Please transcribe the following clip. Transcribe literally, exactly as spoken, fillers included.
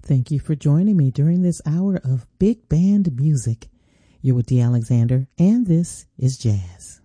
Thank you for joining me during this hour of big band music. You're with Dee Alexander, and this is Jazz.